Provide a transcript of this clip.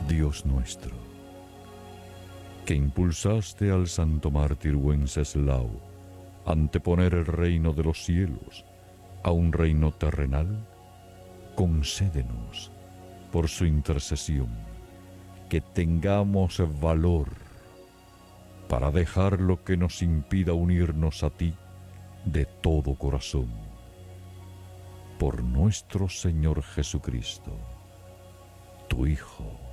Dios nuestro, que impulsaste al santo mártir Wenceslao anteponer el reino de los cielos a un reino terrenal, concédenos, por su intercesión, que tengamos valor para dejar lo que nos impida unirnos a ti de todo corazón. Por nuestro Señor Jesucristo, tu Hijo.